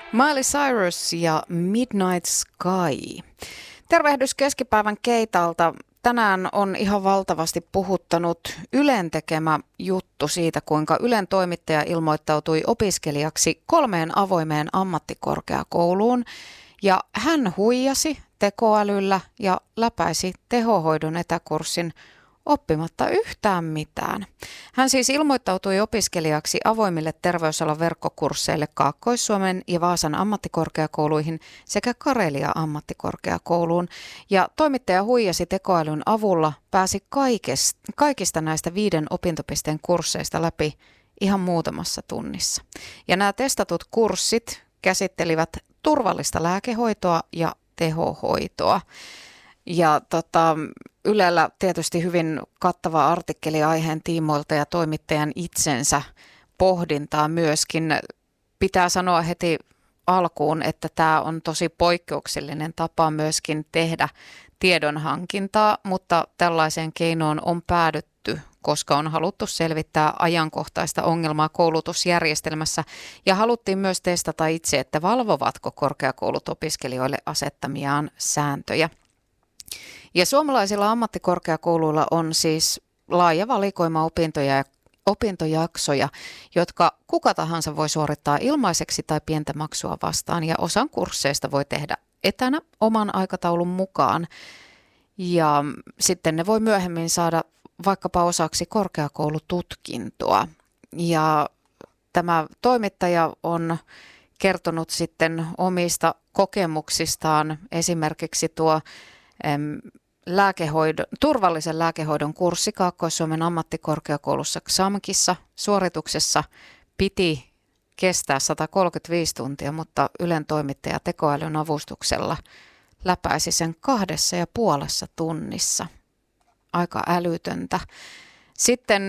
Miley Cyrus ja Midnight Sky. Tervehdys keskipäivän Keitalta. Tänään on ihan valtavasti puhuttanut Ylen tekemä juttu siitä, kuinka Ylen toimittaja ilmoittautui opiskelijaksi 3 avoimeen ammattikorkeakouluun. Ja hän huijasi tekoälyllä ja läpäisi tehohoidon etäkurssin oppimatta yhtään mitään. Hän siis ilmoittautui opiskelijaksi avoimille terveysalan verkkokursseille Kaakkois-Suomen ja Vaasan ammattikorkeakouluihin sekä Karelia ammattikorkeakouluun. Ja toimittaja huijasi tekoälyn avulla, pääsi kaikista näistä 5 opintopisteen kursseista läpi ihan muutamassa tunnissa. Ja nämä testatut kurssit käsittelivät turvallista lääkehoitoa ja tehohoitoa. Ja Ylellä tietysti hyvin kattava artikkeli aiheen tiimoilta ja toimittajan itsensä pohdintaa myöskin. Pitää sanoa heti alkuun, että tämä on tosi poikkeuksellinen tapa myöskin tehdä tiedonhankintaa, mutta tällaiseen keinoon on päädytty, koska on haluttu selvittää ajankohtaista ongelmaa koulutusjärjestelmässä ja haluttiin myös testata itse, että valvovatko korkeakoulut opiskelijoille asettamiaan sääntöjä. Ja suomalaisilla ammattikorkeakouluilla on siis laaja valikoima opintojaksoja, jotka kuka tahansa voi suorittaa ilmaiseksi tai pientä maksua vastaan. Ja osan kursseista voi tehdä etänä oman aikataulun mukaan. Ja sitten ne voi myöhemmin saada vaikkapa osaksi korkeakoulututkintoa. Ja tämä toimittaja on kertonut sitten omista kokemuksistaan, esimerkiksi tuo turvallisen lääkehoidon kurssi Kaakkois-Suomen ammattikorkeakoulussa XAMKissa suorituksessa piti kestää 135 tuntia, mutta Ylen toimittaja tekoälyn avustuksella läpäisi sen 2,5 tunnissa. Aika älytöntä. Sitten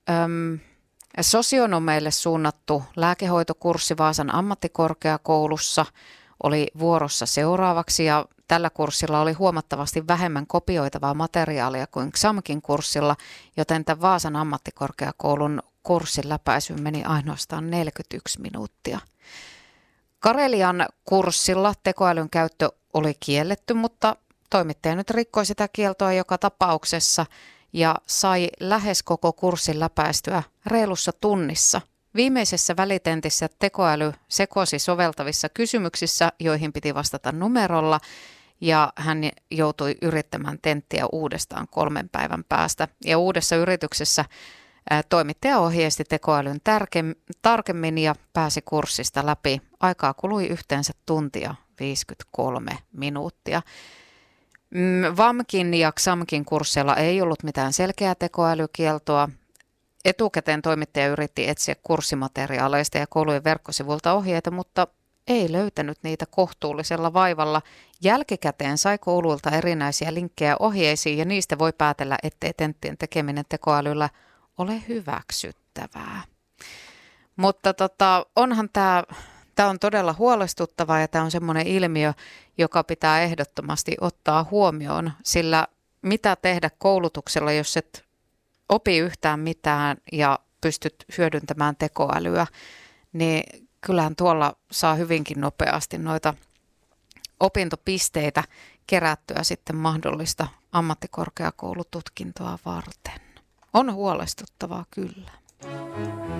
sosionomeille suunnattu lääkehoitokurssi Vaasan ammattikorkeakoulussa oli vuorossa seuraavaksi ja tällä kurssilla oli huomattavasti vähemmän kopioitavaa materiaalia kuin XAMKin kurssilla, joten tämän Vaasan ammattikorkeakoulun kurssin läpäisyyn meni ainoastaan 41 minuuttia. Karelian kurssilla tekoälyn käyttö oli kielletty, mutta toimittaja nyt rikkoi sitä kieltoa joka tapauksessa ja sai lähes koko kurssin läpäistyä reilussa tunnissa. Viimeisessä välitentissä tekoäly sekosi soveltavissa kysymyksissä, joihin piti vastata numerolla, ja hän joutui yrittämään tenttiä uudestaan 3 päivän päästä. Ja uudessa yrityksessä toimittaja ohjeisti tekoälyn tarkemmin ja pääsi kurssista läpi. Aikaa kului yhteensä 1 tuntia 53 minuuttia. VAMKin ja XAMKin kursseilla ei ollut mitään selkeää tekoälykieltoa. Etukäteen toimittaja yritti etsiä kurssimateriaaleista ja koulujen verkkosivulta ohjeita, mutta ei löytänyt niitä kohtuullisella vaivalla. Jälkikäteen sai kouluilta erinäisiä linkkejä ohjeisiin ja niistä voi päätellä, ettei tenttien tekeminen tekoälyllä ole hyväksyttävää. Mutta onhan tämä on todella huolestuttavaa ja tämä on semmoinen ilmiö, joka pitää ehdottomasti ottaa huomioon, sillä mitä tehdä koulutuksella, jos et opi yhtään mitään ja pystyt hyödyntämään tekoälyä, niin kyllähän tuolla saa hyvinkin nopeasti noita opintopisteitä kerättyä sitten mahdollista ammattikorkeakoulututkintoa varten. On huolestuttavaa kyllä.